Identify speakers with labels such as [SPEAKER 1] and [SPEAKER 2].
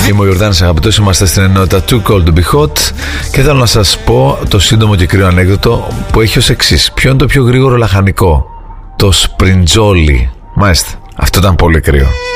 [SPEAKER 1] Είμαι ο Ιορδάνης Αγαπητός, είμαστε στην ενότητα Too Cold to Be Hot και θέλω να σας πω το σύντομο και κρύο ανέκδοτο που έχει ως εξής. Ποιο είναι το πιο γρήγορο λαχανικό? Το σπριντζόλι. Μάλιστα, αυτό ήταν πολύ κρύο.